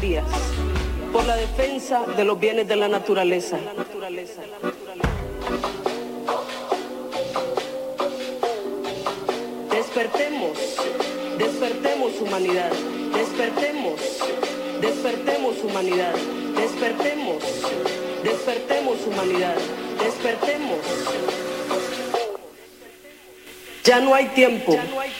días, por la defensa de los bienes de la naturaleza. Despertemos, despertemos humanidad, despertemos humanidad, despertemos humanidad, despertemos. Ya no hay tiempo.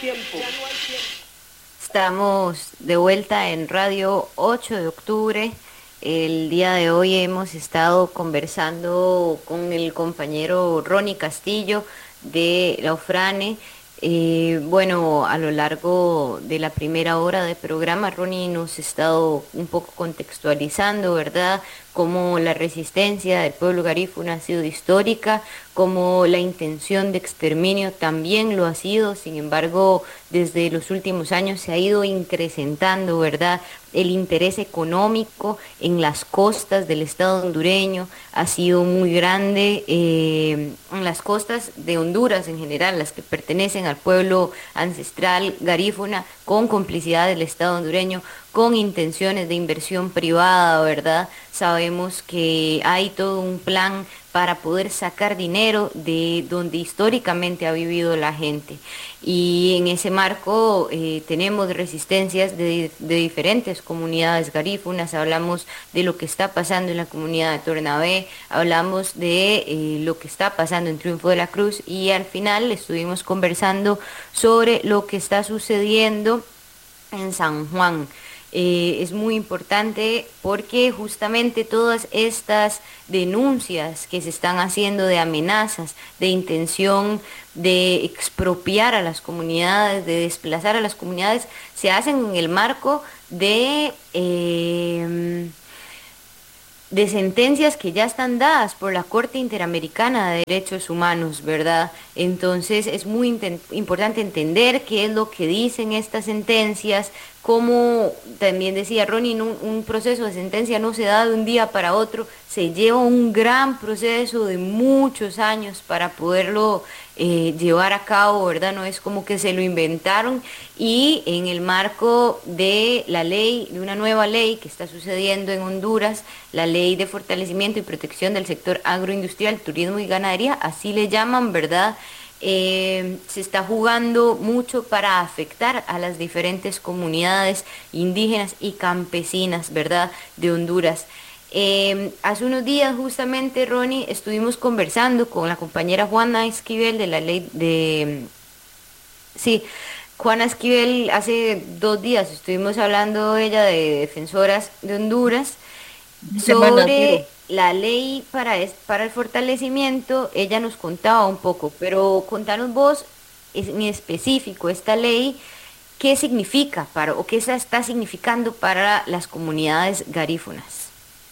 Estamos de vuelta en Radio 8 de octubre. El día de hoy hemos estado conversando con el compañero Ronnie Castillo de la UFRANE. Bueno, a lo largo de la primera hora de programa, Ronnie nos ha estado un poco contextualizando, ¿verdad?, cómo la resistencia del pueblo garífuna ha sido histórica, cómo la intención de exterminio también lo ha sido. Sin embargo, desde los últimos años se ha ido incrementando, ¿verdad?, el interés económico en las costas del Estado hondureño ha sido muy grande, en las costas de Honduras en general, las que pertenecen al pueblo ancestral garífuna, con complicidad del Estado hondureño, con intenciones de inversión privada, ¿verdad? Sabemos que hay todo un plan para poder sacar dinero de donde históricamente ha vivido la gente. Y en ese marco tenemos resistencias de diferentes comunidades garífunas. Hablamos de lo que está pasando en la comunidad de Tornabé, hablamos de lo que está pasando en Triunfo de la Cruz, y al final estuvimos conversando sobre lo que está sucediendo en San Juan. Es muy importante porque justamente todas estas denuncias que se están haciendo de amenazas, de intención de expropiar a las comunidades, de desplazar a las comunidades, se hacen en el marco de sentencias que ya están dadas por la Corte Interamericana de Derechos Humanos, ¿verdad? Entonces es muy importante entender qué es lo que dicen estas sentencias. Como también decía Ronnie, un proceso de sentencia no se da de un día para otro, se lleva un gran proceso de muchos años para poderlo llevar a cabo, ¿verdad? No es como que se lo inventaron, y en el marco de la ley, de una nueva ley que está sucediendo en Honduras, la ley de fortalecimiento y protección del sector agroindustrial, turismo y ganadería, así le llaman, ¿verdad? Se está jugando mucho para afectar a las diferentes comunidades indígenas y campesinas, ¿verdad?, de Honduras. Hace unos días justamente, Ronnie, estuvimos conversando con la compañera Juana Esquivel de la ley de... Sí, Juana Esquivel, hace 2 días estuvimos hablando ella de defensoras de Honduras Semana, sobre pero la ley para el fortalecimiento. Ella nos contaba un poco, pero contanos vos en específico esta ley, qué significa para, o qué se está significando para las comunidades garífunas.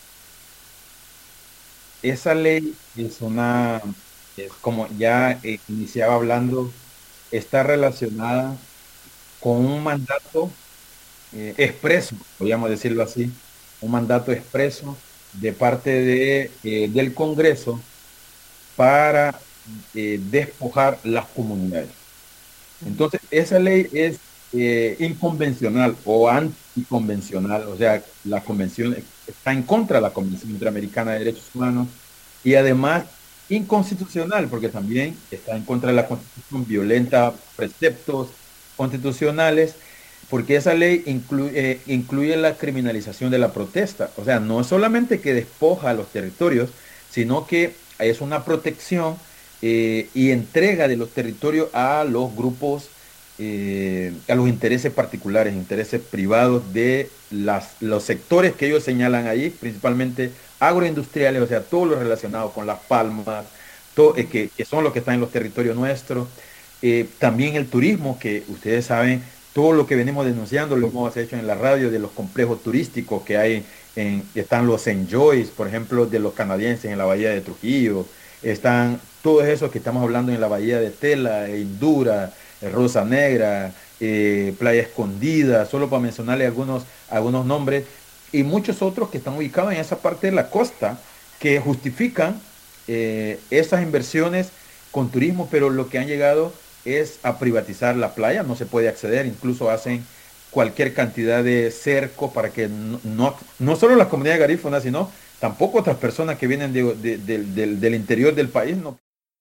esa ley es como ya iniciaba hablando, está relacionada con un mandato expreso, podríamos decirlo así, un mandato expreso de parte del Congreso para despojar las comunidades. Entonces, esa ley es inconvencional o anticonvencional, o sea, la convención está en contra de la Convención Interamericana de Derechos Humanos y además inconstitucional, porque también está en contra de la Constitución, violenta preceptos constitucionales, porque esa ley incluye la criminalización de la protesta. O sea, no es solamente que despoja a los territorios, sino que es una protección y entrega de los territorios a los grupos, a los intereses particulares, intereses privados de los sectores que ellos señalan ahí, principalmente agroindustriales, o sea, todo lo relacionado con las palmas, que son los que están en los territorios nuestros. También el turismo, que ustedes saben, todo lo que venimos denunciando, lo hemos hecho en la radio, de los complejos turísticos que hay, están los enjoys, por ejemplo, de los canadienses en la bahía de Trujillo, están todos esos que estamos hablando en la bahía de Tela, Indura, Rosa Negra, Playa Escondida, solo para mencionarle algunos nombres, y muchos otros que están ubicados en esa parte de la costa que justifican esas inversiones con turismo, pero lo que han llegado es a privatizar la playa, no se puede acceder, incluso hacen cualquier cantidad de cerco para que no solo las comunidades garífunas, sino tampoco otras personas que vienen del interior del país, ¿no?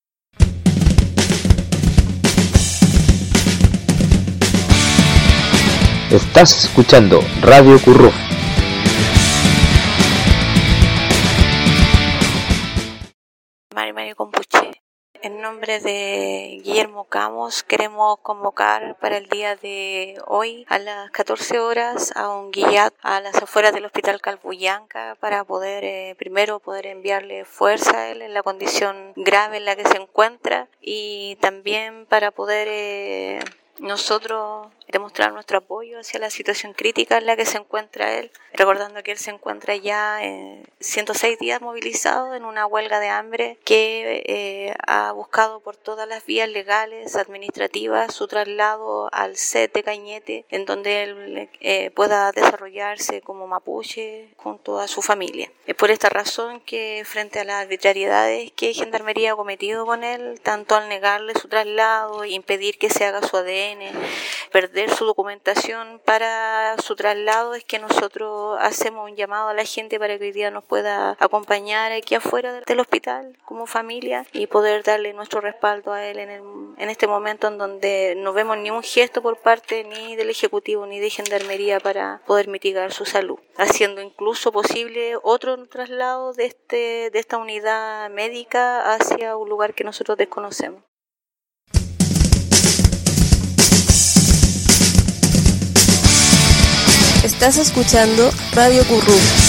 Estás escuchando Radio Curruf. Mario Compuche. En nombre de Guillermo Camus queremos convocar para el día de hoy a las 14 horas a un guiat a las afueras del Hospital Calbuyanca para poder primero poder enviarle fuerza a él en la condición grave en la que se encuentra y también para poder nosotros demostrar nuestro apoyo hacia la situación crítica en la que se encuentra él, recordando que él se encuentra ya 106 días movilizado en una huelga de hambre que ha buscado por todas las vías legales, administrativas, su traslado al CET de Cañete, en donde él pueda desarrollarse como mapuche junto a su familia. Es por esta razón que frente a las arbitrariedades que Gendarmería ha cometido con él, tanto al negarle su traslado, impedir que se haga su ADN, perder su documentación para su traslado, es que nosotros hacemos un llamado a la gente para que hoy día nos pueda acompañar aquí afuera del hospital como familia y poder darle nuestro respaldo a él en este momento en donde no vemos ni un gesto por parte ni del Ejecutivo ni de Gendarmería para poder mitigar su salud, haciendo incluso posible otro traslado de esta unidad médica hacia un lugar que nosotros desconocemos. Estás escuchando Radio Curruf.